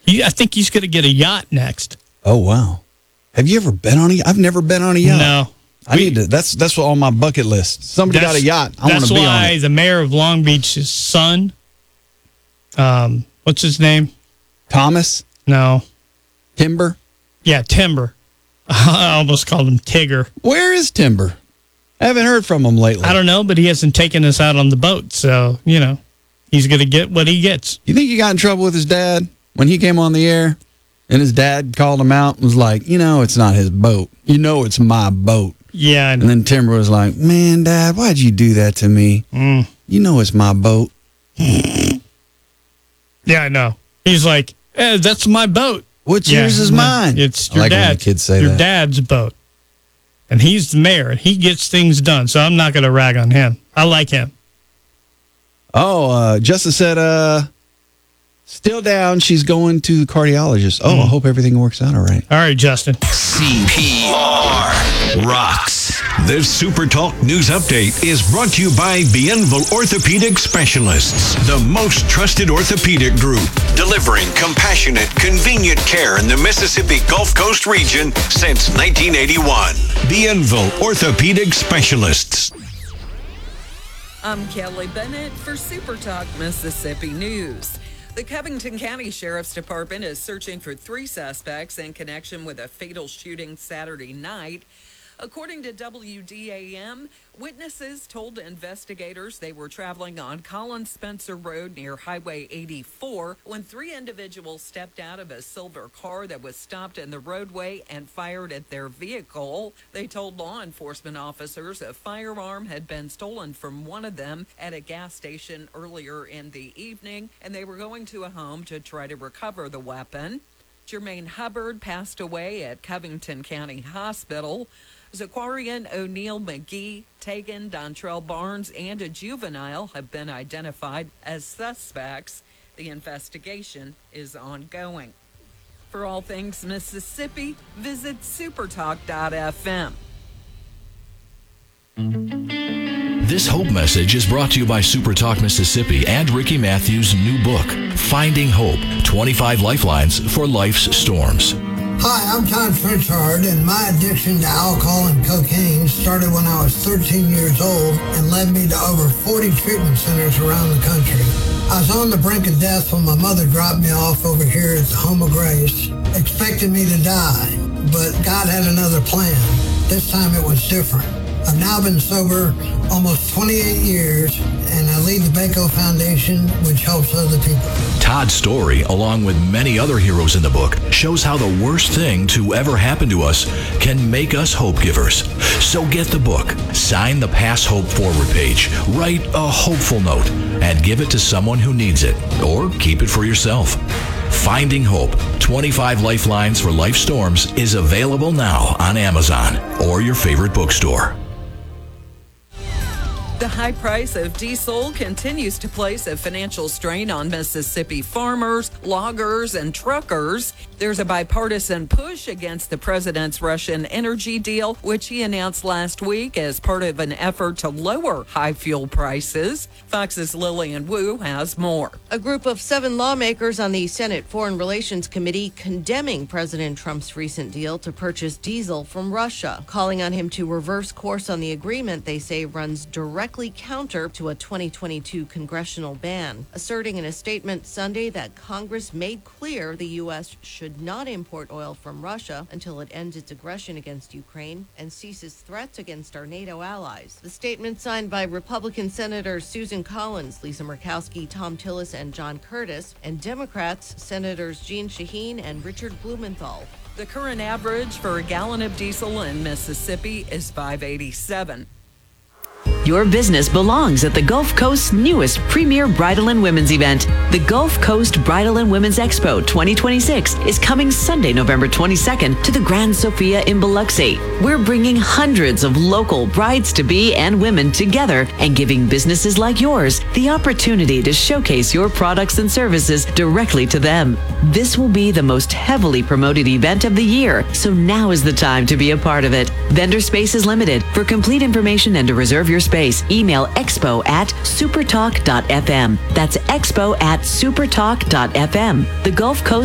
I think he's going to get a yacht next. Oh, wow. Have you ever been on a yacht? I've never been on a yacht. No. I need to. That's what on my bucket list. Somebody got a yacht. I want to be on it. That's why the mayor of Long Beach's son, what's his name? Thomas? No. Timber? Yeah, Timber. I almost called him Tigger. Where is Timber? I haven't heard from him lately. I don't know, but he hasn't taken us out on the boat, so, he's going to get what he gets. You think he got in trouble with his dad when he came on the air? And his dad called him out and was like, it's not his boat. It's my boat. Yeah. And then Timber was like, man, Dad, why'd you do that to me? It's my boat. Yeah, I know. He's like, that's my boat. What's yours is mine. It's your dad's. Kids say your dad's boat. And he's the mayor, and he gets things done, so I'm not going to rag on him. I like him. Oh, Justin said, still down. She's going to the cardiologist. Oh, I hope everything works out all right. All right, Justin. CPR rocks. This Super Talk News Update is brought to you by Bienville Orthopedic Specialists, the most trusted orthopedic group, delivering compassionate, convenient care in the Mississippi Gulf Coast region since 1981. Bienville Orthopedic Specialists. I'm Kelly Bennett for Super Talk Mississippi News. The Covington County Sheriff's Department is searching for 3 suspects in connection with a fatal shooting Saturday night. According to WDAM, witnesses told investigators they were traveling on Collins Spencer Road near Highway 84 when 3 individuals stepped out of a silver car that was stopped in the roadway and fired at their vehicle. They told law enforcement officers a firearm had been stolen from one of them at a gas station earlier in the evening, and they were going to a home to try to recover the weapon. Jermaine Hubbard passed away at Covington County Hospital. Zaquarian O'Neill McGee, Tegan Dontrell Barnes, and a juvenile have been identified as suspects. The investigation is ongoing. For all things Mississippi, visit supertalk.fm. This Hope message is brought to you by Super Talk Mississippi and Ricky Matthews' new book, Finding Hope, 25 Lifelines for Life's Storms. Hi, I'm Todd Frenchard, and my addiction to alcohol and cocaine started when I was 13 years old and led me to over 40 treatment centers around the country. I was on the brink of death when my mother dropped me off over here at the Home of Grace, expecting me to die, but God had another plan. This time it was different. I've now been sober almost 28 years, and I lead the Baco Foundation, which helps other people. Todd's story, along with many other heroes in the book, shows how the worst thing to ever happen to us can make us hope givers. So get the book, sign the Pass Hope forward page, write a hopeful note, and give it to someone who needs it, or keep it for yourself. Finding Hope, 25 Lifelines for Life Storms is available now on Amazon or your favorite bookstore. The high price of diesel continues to place a financial strain on Mississippi farmers, loggers, and truckers. There's a bipartisan push against the president's Russian energy deal, which he announced last week as part of an effort to lower high fuel prices. Fox's Lillian Wu has more. A group of 7 lawmakers on the Senate Foreign Relations Committee condemning President Trump's recent deal to purchase diesel from Russia, calling on him to reverse course on the agreement they say runs directly counter to a 2022 congressional ban, asserting in a statement Sunday that Congress made clear the U.S. should not import oil from Russia until it ends its aggression against Ukraine and ceases threats against our NATO allies. The statement, signed by Republican Senators Susan Collins, Lisa Murkowski, Tom Tillis, and John Curtis, and Democrats Senators Jeanne Shaheen and Richard Blumenthal. The current average for a gallon of diesel in Mississippi is $5.87. Your business belongs at the Gulf Coast's newest premier bridal and women's event. The Gulf Coast Bridal and Women's Expo 2026 is coming Sunday, November 22nd to the Grand Sofia in Biloxi. We're bringing hundreds of local brides-to-be and women together and giving businesses like yours the opportunity to showcase your products and services directly to them. This will be the most heavily promoted event of the year, so now is the time to be a part of it. Vendor space is limited. For complete information and to reserve your space, email expo@supertalk.fm. That's expo@supertalk.fm. The Gulf Coast